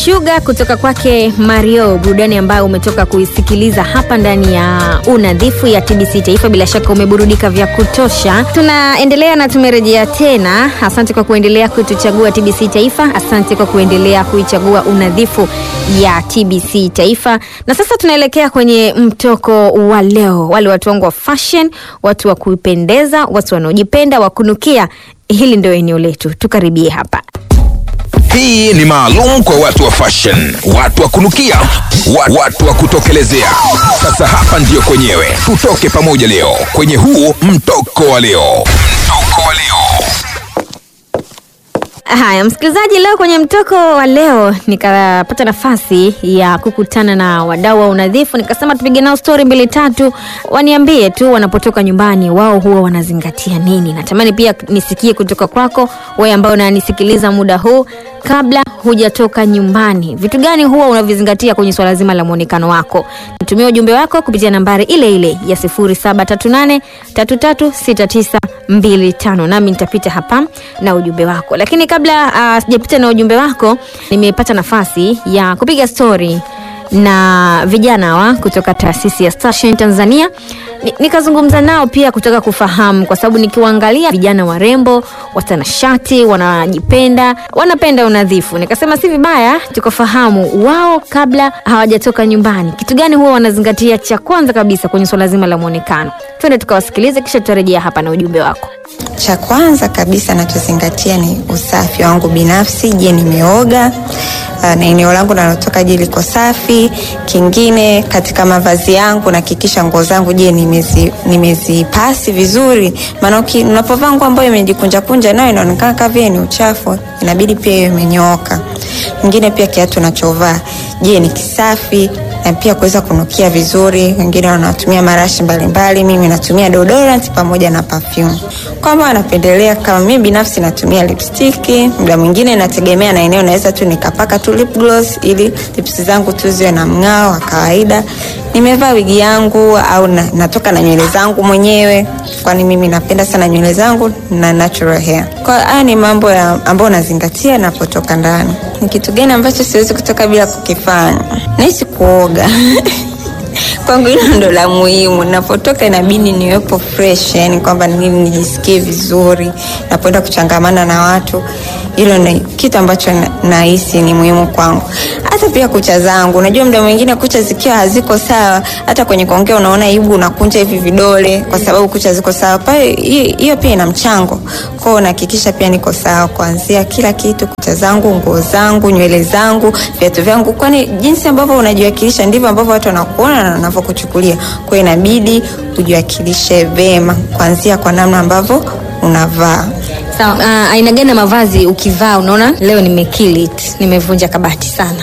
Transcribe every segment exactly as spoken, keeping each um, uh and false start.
Sugar kutoka kwake Mario, burudani ambayo umetoka kuisikiliza hapa ndani ya Unadhifu ya T B C Taifa. Bila shaka umeburudika vya kutosha. Tunaendelea na tumerejea tena. Asante kwa kuendelea kutuchagua T B C Taifa. Asante kwa kuendelea kuichagua Unadhifu ya T B C Taifa. Na sasa tunaelekea kwenye mtoko wa leo. Wale watu wangu wa fashion, watu wa kupendeza, watu wanaojipenda, wa kunukia. Hili ndio eneo letu. Tukaribie hapa. Hii ni maalum kwa watu wa fashion, watu wa kunukia, watu wa kutokelezea. Sasa hapa ndio kwenyewe. Tutoke pamoja leo kwenye huu mtoko wa leo. Mtoko wa leo. Haya msikilizaji, leo kwenye mtoko wa leo nikapata nafasi ya kukutana na wadau wa unadhifu. Nikasema tupige nao story mbili tatu, waniambie tu wanapotoka nyumbani wao huwa wanazingatia nini. Natamani pia nisikie kutoka kwako wewe ambao unanisikiliza muda huu. Kabla hujatoka nyumbani, vitu gani huwa unavizingatia kwenye swala zima la muonekano wako? Nitumie ujumbe wako kupitia nambari ile ile ya sifuri saba tatu nane tatu tatu sita tisa mbili tano, nami nitapita hapa na ujumbe wako. Lakini kabla uh, sijapita na ujumbe wako, nimepata nafasi ya kupiga story na vijana wa kutoka taasisi ya Starshine Tanzania. Nikazungumza nao pia kutaka kufahamu, kwa sababu nikiwaangalia vijana warembo, watanashati, wanajipenda, wanapenda unadhifu. Nikasema si vibaya tukafahamu wao kabla hawajatoka nyumbani kitu gani huwa wanazingatia cha kwanza kabisa kwenye swala zima la muonekano. Twende tukawasikilize, kisha tutarejea hapa na ujumbe wako. Cha kwanza kabisa nachozingatia ni usafi wangu binafsi. Je, nimeoga? Na eneo langu nalotoka je liko safi? Kingine katika mavazi yangu nahakikisha nguo zangu je nimezi nimezipasi vizuri, maana unapovaa nguo ambayo imejikunja kunja nayo inaonekana kama vile ni uchafu, inabidi pia iwe imenyooka. Kingine pia kiatu nachovaa je ni kisafi, na pia kuweza kunukia vizuri. Wengine wanatumia marashi mbalimbali, mimi natumia deodorant pamoja na perfume. Kama napendelea, kama mimi binafsi natumia lipstick, muda mwingine nategemea na eneo, naweza tu nikapaka tu lip gloss ili lips zangu tu ziwe na mng'ao wa kawaida. Nimevaa wigi yangu au na, natoka na nywele zangu mwenyewe, kwani mimi napenda sana nywele zangu na natural hair. Kwa haya ni mambo ya ambayo nazingatia napotoka ndani. Ni kitu gani ambacho siwezi kutoka bila kukifanya? Nahisi kuoga. Kwangu hilo ndo la muhimu. Napotoka inabidi niwepo fresh, yani kwamba nini nijisikie vizuri napoenda kuchangamana na watu. Hilo ni kitu ambacho nahisi ni muhimu kwangu. Hata pia kucha zangu, unajua muda mwingine kucha zikiwa haziko sawa, hata kwenye kuongea unaona aibu, unakunja hivi vidole kwa sababu kucha ziko sawa. Pale hiyo pia ina mchango. Kwa hiyo nahakikisha pia niko sawa kuanzia kila kitu, kucha zangu, nguo zangu, nywele zangu, viatu vyangu, kwani jinsi ambavyo unajiwakilisha ndivyo ambavyo watu wanakuona na wanavyokuchukulia. Kwa hiyo inabidi ujiwakilishe vema kuanzia kwa namna ambavyo unavaa. Sawa, uh, aina gani mavazi ukivaa unaona leo nimekill it, nimevunja kabati sana?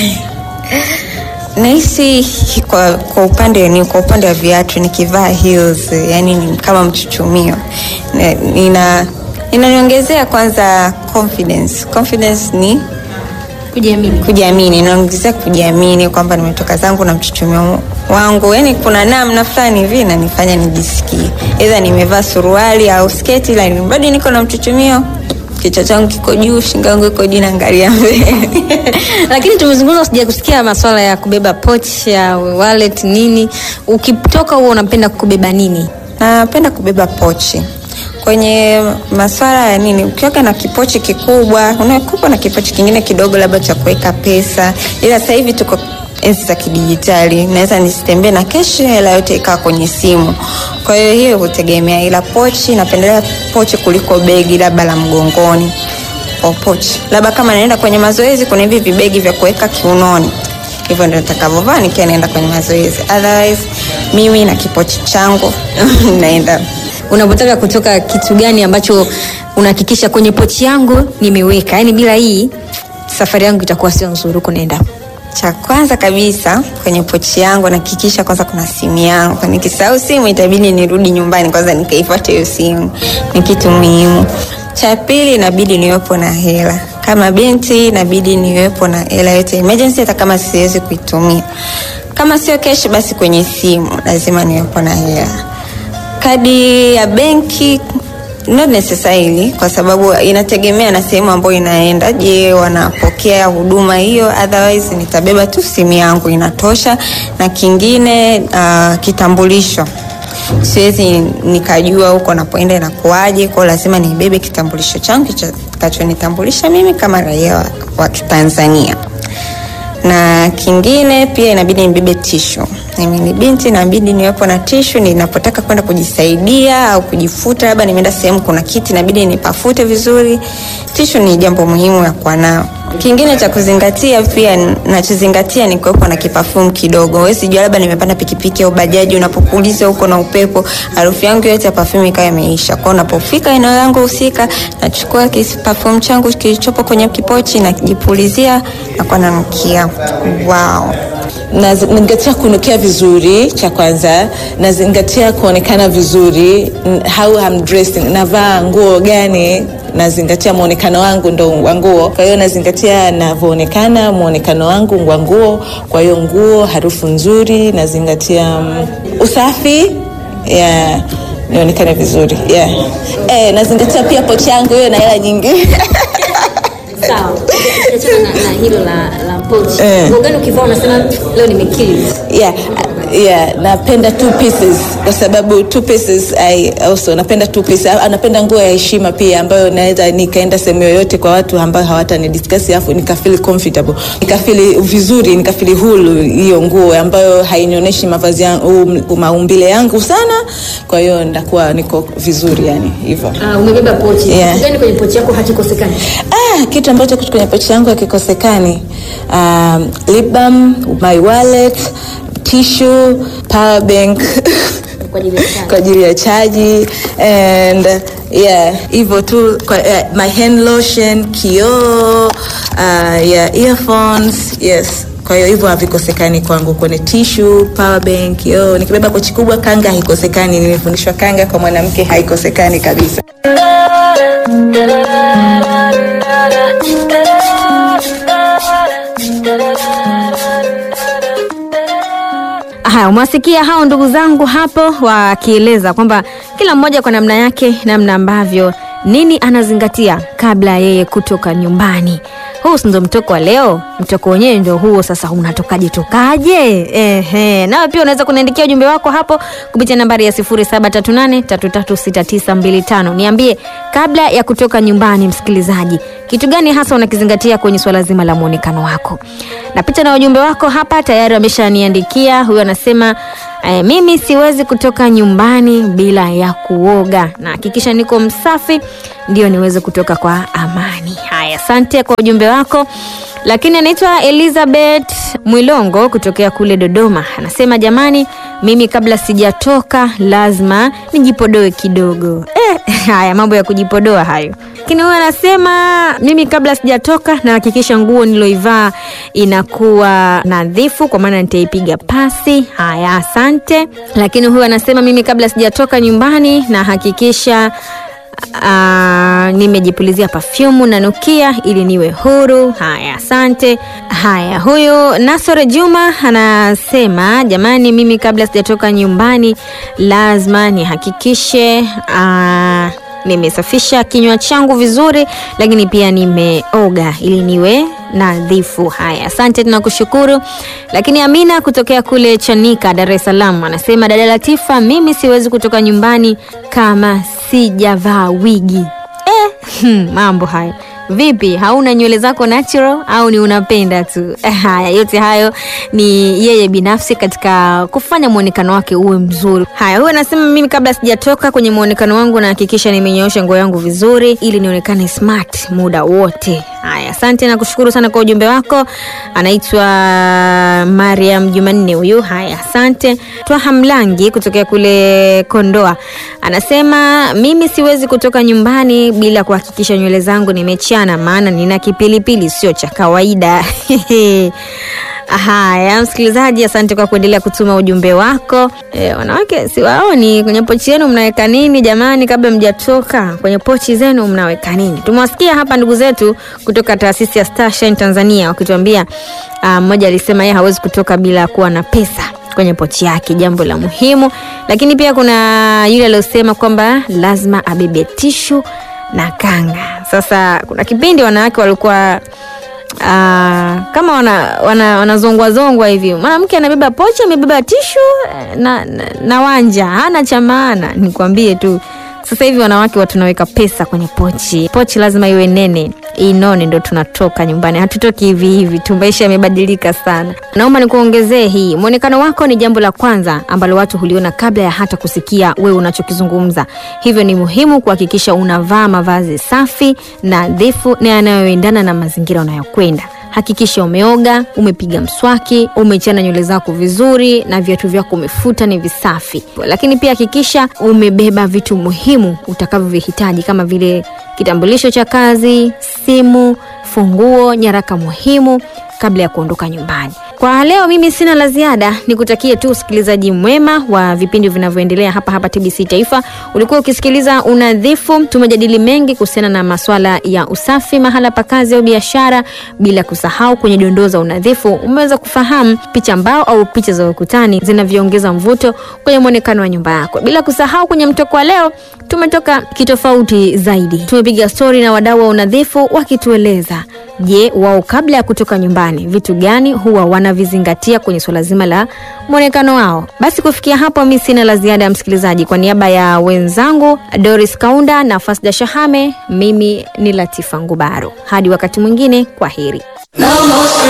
Nahisi kwa kwa upande ni kwa upande wa viatu, nikivaa heels yani ni kama mchuchumio. Nina inaniongezea kwanza confidence. Confidence ni kujiamini. Kujiamini, inaongezea kujiamini kwamba nimetoka zangu na mchuchumio wangu. Yaani kuna namna fulani hivi inanifanya nijisikie. Either nimevaa suruali au sketi lakini bado niko na mchuchumio. Kichwa changu kiko juu, shingo yangu iko juu, naangalia mbele. Lakini tumezungumza, sija kusikia masuala ya kubeba pochi ya wallet nini. Ukitoka huo unapenda kubeba nini? Napenda kubeba pochi. Kwenye masuala ya nini, ukiweka na kipochi kikubwa, unakupa na kipochi kingine kidogo labda cha kuweka pesa. Ila sasa hivi tuko enzi za kidijitali, naweza nisitembee na cash, hela yote ikaa kwenye simu. Kwa hiyo hiyo hutegemea, ila pochi napendelea pochi kuliko begi labda la mgongoni. Kwa pochi labda kama naenda kwenye mazoezi, kuna hivi vibegi vya kuweka kiunoni, hivyo ndio nitakavovaa nikiwa naenda kwenye mazoezi. Otherwise mimi na kipochi changu naenda. Unapotaka kutoka, kitu gani ambacho unahakikisha kwenye pochi yangu nimeweka, yani bila hii safari yangu itakuwa sio nzuri huko naenda? Cha kwanza kabisa kwenye pochi yangu nahakikisha kwanza kuna simu yangu. Kwa nikisahau simu itabidi nirudi nyumbani kwanza nikaifuate hiyo simu. Ni kitu muhimu. Cha pili inabidi niwepo na hela. Kama binti inabidi niwepo na hela yote emergency, hata kama siwezi kuitumia. Kama sio cash basi kwenye simu lazima niwepo na hela. Kadi ya benki Not necessarily, kwa sababu inategemea na sehemu ambayo inaenda. Je, wanapokea huduma hiyo? Otherwise nitabeba tu simu yangu inatosha. Na kingine uh, kitambulisho. Siwezi nikajua huko napoenda inakuaje, kwa lazima nibebe kitambulisho changu kitachonitambulisha mimi kama raia wa, wa Tanzania. Na kingine pia inabidi nibebe tishu. Mimi ni binti, inabidi niwepo na tishu ninapotaka kwenda kujisaidia au kujifuta, labda nimeenda sehemu kuna kiti inabidi nipafute vizuri. Tishu ni jambo muhimu ya kuwa nao. Kingine cha kuzingatia pia nachozingatia ni kuwepo na kiperfume kidogo. Wewe sijui labda nimepanda pikipiki au bajaji, unapopuliza huko na upepo, harufu yangu yote ya perfume ikawa imeisha. Kwa unapofika eneo langu husika, nachukua kiperfume changu kilichopo kwenye kipochi na kujipulizia na kwa nanukia. Wow. Nazingatia kunukia vizuri, cha kwanza. Nazingatia kuonekana vizuri, how I'm dressing, navaa nguo gani. Nazingatia muonekano wangu ndo wa nguo. Kwa hiyo nazingatia navyoonekana, muonekano wangu wa nguo. Kwa hiyo nguo, harufu nzuri, nazingatia um, usafi, yeah, nionekane vizuri. Yeah. Eh, nazingatia pia pochi yangu hiyo na hela nyingi. Sawa. Kiachana na, na hilo la la pochi. Eh. Nguo gani ukivaa unasema leo nimekili? Yeah. Yeah, napenda two pieces kwa sababu two pieces I also napenda two pieces. Napenda nguo ya heshima pia ambayo naweza nikaenda sehemu yoyote kwa watu ambao hawatani discuss, afu nika feel comfortable, nika feel vizuri, nika feel huru. Hiyo nguo ambayo hainionyeshi mavazi yangu, maumbile yangu sana, kwa hiyo ndakuwa niko vizuri yani hivyo. Ah, umebeba pochi. Yeah. Kitu gani kwenye pochi yako hakikosekani? Ah, kitu ambacho kitu kwenye pochi yangu hakikosekani, um, lip balm, my wallet, tissue, power bank kwa ajili ya chaji, and yeah, hivyo tu kwa, uh, my hand lotion, kioo, uh, yeah, earphones, yes. Kwa hiyo hivyo havikosekani kwangu. Kwenye tissue, power bank, kioo. Nikibeba pochi kubwa, kanga haikosekani. Nimefundishwa kanga kwa mwanamke haikosekani kabisa. Haya, umewasikia hao ndugu zangu hapo wakieleza kwamba kila mmoja kwa namna yake, namna ambavyo nini anazingatia kabla yeye kutoka nyumbani. Huu ndio mtoko wa leo. Mtoko wenyewe ndio huo. Sasa unatokaje tokaje? Ehe, nawe pia unaweza kuniandikia ujumbe wako hapo kupitia nambari ya sifuri saba tatu nane tatu tatu sita tisa mbili tano. Niambie, kabla ya kutoka nyumbani msikilizaji, kitu gani hasa unakizingatia kwenye swala zima la muonekano wako? Na picha na ujumbe wako hapa tayari ameshaniandikia. Huyo anasema e, mimi siwezi kutoka nyumbani bila ya kuoga, na hakikisha niko msafi ndio niweze kutoka kwa amani. Haya, asante kwa ujumbe wako. Lakini anaitwa Elizabeth Mwilongo kutokea kule Dodoma. Anasema jamani, mimi kabla sijatoka lazima nijipodoe kidogo. Eh, haya mambo ya kujipodoa hayo. Lakini huyu anasema mimi kabla sijatoka na hakikisha nguo niloivaa inakuwa nadhifu kwa maana nitaipiga pasi. Haya, asante. Lakini huyu anasema mimi kabla sijatoka nyumbani na hakikisha Uh, nimejipulizia perfume na nukia ili niwe huru. Haya, asante. Haya, huyu Nasore Juma anasema jamani, mimi kabla sijatoka nyumbani lazima nihakikishe uh, nimesafisha kinywa changu vizuri, lakini pia nimeoga ili niwe nadhifu. Haya, asante, tunakushukuru. Lakini Amina kutokea kule Chanika, Dar es Salaam anasema dada Latifa, mimi siwezi kutoka nyumbani kama sijavaa wigi. Eh, hmm, mambo hayo. Vipi, hauna nywele zako natural au ni unapenda tu? Haya, yote hayo ni yeye binafsi katika kufanya muonekano wake uwe mzuri. Haya, huyu anasema mimi kabla sijatoka kwenye muonekano wangu na hakikisha nimenyoosha nguo yangu vizuri ili nionekane smart muda wote. Haya, asante na kushukuru sana kwa ujumbe wako. Anaitwa Mariam Jumanne huyu. Haya, asante. Twaha Mlangi kutokea kule Kondoa anasema mimi siwezi kutoka nyumbani bila kuhakikisha nywele zangu nimechana, maana nina kipilipili sio cha kawaida. Haya, msikilizaji, asante kwa kuendelea kutuma ujumbe wako. E, wanawake siwaoni kwenye pochi yenu mnaweka nini jamani kabla mjatoka? Kwenye pochi zenu mnaweka nini? Tumewasikia hapa ndugu zetu kutoka taasisi ya Starshine Tanzania wakituambia mmoja uh, alisema yeye hawezi kutoka bila kuwa na pesa. kwenye pochi yake, jambo la muhimu. Lakini pia kuna yule aliyosema kwamba lazima abebe tishu na kanga. Sasa kuna kipindi wanawake walikuwa Uh, kama wana wana wanazongwa zongwa hivi, mwanamke anabeba pochi, amebeba tishu na, na, na wanja, hana cha maana. Nikwambie tu sasa hivi wanawake watu tunaweka pesa kwenye pochi. Pochi lazima iwe nene, inone, ndo tunatoka nyumbani. Hatutoki hivi hivi tu, maisha yamebadilika sana. Naomba nikuongezee hii, muonekano wako ni jambo la kwanza ambalo watu huliona kabla ya hata kusikia wewe unachokizungumza. Hivyo ni muhimu kuhakikisha unavaa mavazi safi, nadhifu na yanayoendana na mazingira unayokwenda. Hakikisha umeoga, umepiga mswaki, umechana nywele zako vizuri na viatu vyako umefuta ni visafi. Lakini pia hakikisha umebeba vitu muhimu utakavyovihitaji kama vile kitambulisho cha kazi, simu, funguo, nyaraka muhimu kabla ya kuondoka nyumbani. Kwa leo mimi sina la ziada, nikutakie tu usikilizaji mwema wa vipindi vinavyoendelea hapa hapa T B C Taifa. Ulikuwa ukisikiliza Unadhifu, tumejadili mengi kuhusiana na masuala ya usafi mahala pa kazi au biashara, bila kusahau kwenye dondoo za unadhifu umeweza kufahamu picha mbao au picha za ukutani zinavyoongeza mvuto kwenye muonekano wa nyumba yako. Bila kusahau kwenye mtoko wa leo tumetoka kitofauti zaidi. Tumepiga story na wadau wa unadhifu wakitueleza, je, wao kabla ya kutoka nyumbani vitu gani huwa wanavizingatia kwenye swala zima la muonekano wao. Basi kufikia hapo mimi sina la ziada ya msikilizaji. Kwa niaba ya wenzangu Doris Kaunda na Fasda Shahame, mimi ni Latifa Ngubaro. Hadi wakati mwingine, kwaheri.